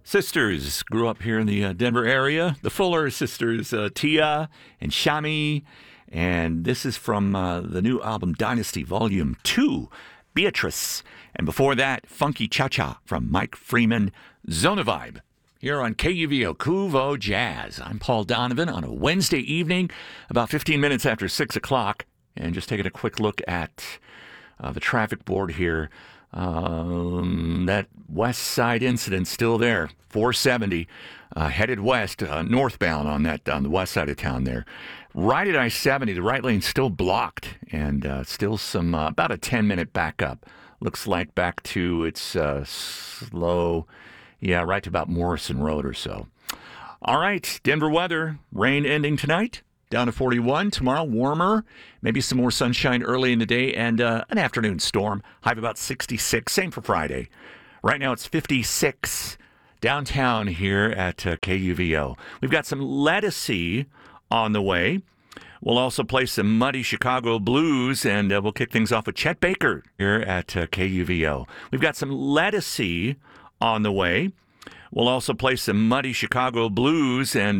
sisters grew up here in the Denver area. The Fuller sisters, Tia and Shami. And this is from the new album Dynasty Volume 2, Beatrice. And before that, Funky Cha-Cha from Mike Freeman, Zona Vibe. Here on KUVO Kuvo Jazz. I'm Paul Donovan on a Wednesday evening, about 15 minutes after 6 o'clock. And just taking a quick look at the traffic board here. That west side incident still there, 470, headed west, northbound on the west side of town there. Right at I-70, the right lane's still blocked, and still some, about a 10-minute backup. Looks like back to its slow, right to about Morrison Road or so. All right, Denver weather, rain ending tonight. Down to 41. Tomorrow, warmer. Maybe some more sunshine early in the day and an afternoon storm. High of about 66. Same for Friday. Right now, it's 56 downtown here at KUVO. We've got some Lettucey on the way. We'll also play some Muddy Chicago Blues, and we'll kick things off with Chet Baker here at KUVO. We've got some Lettucey on the way. We'll also play some Muddy Chicago Blues, and